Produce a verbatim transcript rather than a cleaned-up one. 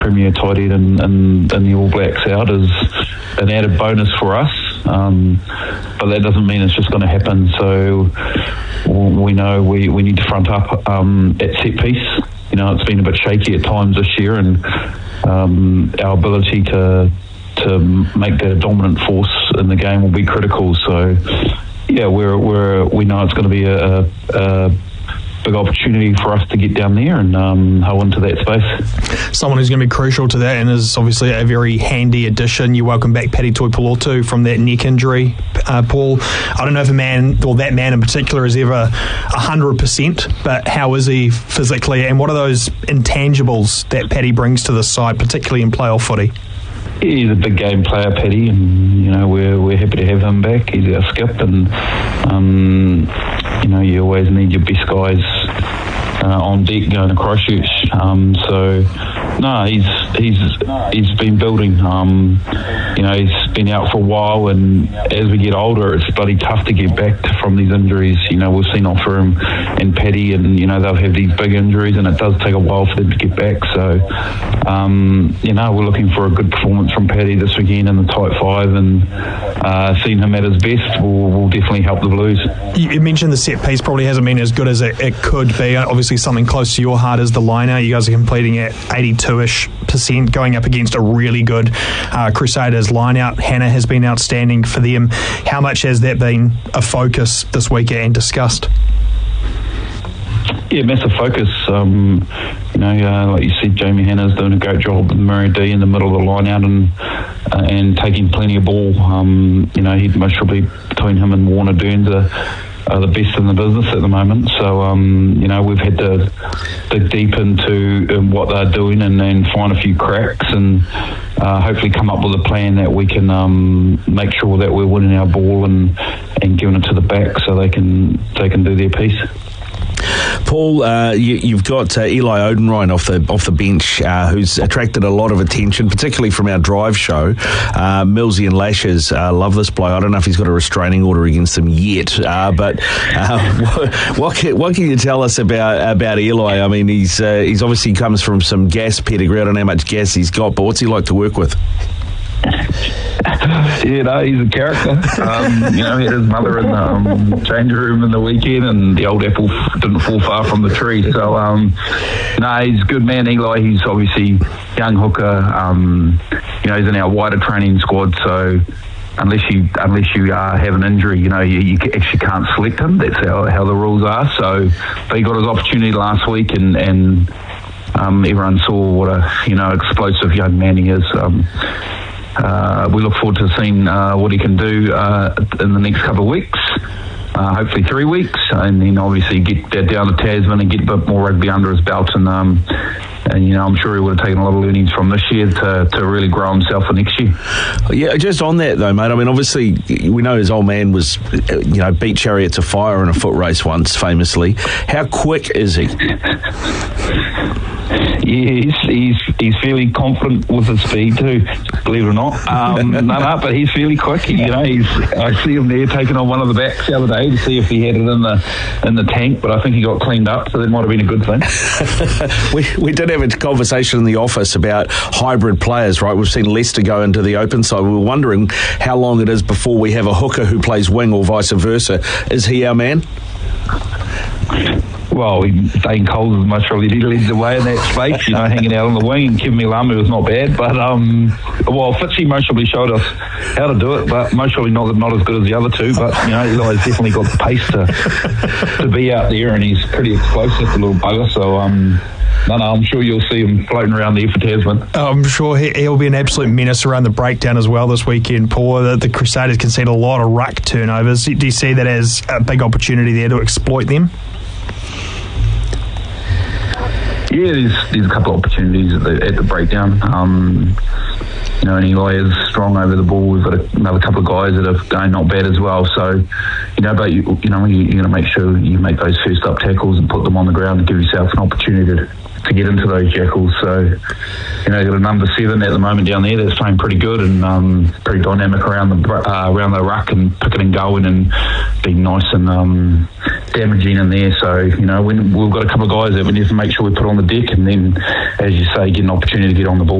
premier tight end in, in, in the All Blacks out is an added bonus for us. Um, but that doesn't mean it's just going to happen. So we know we, we need to front up um, at set piece. You know, it's been a bit shaky at times this year, and um, our ability to to make that a dominant force in the game will be critical. So yeah, we're we're we know it's going to be a, a big opportunity for us to get down there and um, hoe into that space. Someone who's going to be crucial to that and is obviously a very handy addition. You welcome back Paddy Tuipulotu from that neck injury, uh, Paul. I don't know if a man, or that man in particular, is ever one hundred percent, but how is he physically, and what are those intangibles that Paddy brings to the side, particularly in playoff footy? He's a big game player, Paddy, and you know we're we're happy to have him back. He's our skip, and um, you know you always need your best guys uh, on deck going to Christchurch. Um, so no, he's he's he's been building. Um, you know he's been out for a while, and as we get older, it's bloody tough to get back to, from these injuries. You know we've seen off for him and Paddy, and you know they'll have these big injuries, and it does take a while for them to get back. So um, you know we're looking for a good performance from Paddy this weekend in the tight five, and uh, seeing him at his best will, will definitely help the Blues. You mentioned the set piece probably hasn't been as good as it, it could be. Obviously something close to your heart is the line out. You guys are completing at eighty-two-ish percent, going up against a really good uh, Crusaders line out. Hannah has been outstanding for them. How much has that been a focus this week and discussed? Yeah, massive focus. Um, you know, uh, like you said, Jamie Hannah's doing a great job with Murray D in the middle of the line out and uh, and taking plenty of ball. Um, you know, he'd most probably, between him and Warner Dearns, are, are the best in the business at the moment. So, um, you know, we've had to dig deep into um, what they're doing and then find a few cracks and uh, hopefully come up with a plan that we can um, make sure that we're winning our ball and, and giving it to the back so they can they can do their piece. Paul, uh, you, you've got uh, Eli Odenrine off the off the bench, uh, who's attracted a lot of attention, particularly from our drive show. Uh, Millsy and Lashes uh, love this bloke. I don't know if he's got a restraining order against him yet, uh, but uh, what, what, can, what can you tell us about about Eli? I mean, he's uh, he's obviously comes from some gas pedigree. I don't know how much gas he's got, but what's he like to work with? Yeah, no, he's a character. Um, you know, he had his mother in the um, change room in the weekend, and the old apple didn't fall far from the tree. So, um, no, he's a good man, Eli. He's obviously young hooker. Um, you know, he's in our wider training squad. So, unless you unless you uh, have an injury, you know, you, you actually can't select him. That's how, how the rules are. So, but he got his opportunity last week, and and um, everyone saw what a you know explosive young man he is. Um, Uh, we look forward to seeing uh, what he can do uh, in the next couple of weeks, uh, hopefully three weeks, and then obviously get that down to Tasman and get a bit more rugby under his belt. And, um, and you know, I'm sure he would have taken a lot of learnings from this year to, to really grow himself for next year. Yeah, just on that though, mate, I mean, obviously we know his old man was, you know, beat Chariot to fire in a foot race once, famously. How quick is he? Yeah, he's, he's he's fairly confident with his speed too, believe it or not. Um, no, no, but he's fairly quick. You know, he's I see him there taking on one of the backs the other day to see if he had it in the in the tank, but I think he got cleaned up, so that might have been a good thing. we we did have a conversation in the office about hybrid players, right? We've seen Leicester go into the open side. We were wondering how long it is before we have a hooker who plays wing or vice versa. Is he our man? Well, Dane Coles is much probably leads the way in that space, you know, hanging out on the wing. And Kim Milamu was not bad, but um, well, Fitzy most probably showed us how to do it, but most probably not not as good as the other two. But you know, Eli's definitely got the pace to to be out there, and he's pretty explosive, the little bugger. So um. No, no, I'm sure you'll see him floating around there for Tasman. I'm sure he, he'll be an absolute menace around the breakdown as well this weekend, Paul. The, the Crusaders concede a lot of ruck turnovers. Do you see that as a big opportunity there to exploit them? Yeah, there's, there's a couple of opportunities at the, at the breakdown. Um, you know, and Eli is strong over the ball. We've got a, another couple of guys that are going not bad as well. So, you know, but you, you know, you, you're going to make sure you make those first up tackles and put them on the ground and give yourself an opportunity to, to get into those jackals. So, you know, you've got a number seven at the moment down there that's playing pretty good and um, pretty dynamic around the uh, around the ruck and picking and going and being nice and um, damaging in there. So, you know, when we've got a couple of guys that we need to make sure we put on the deck, and then, as you say, get an opportunity to get on the ball.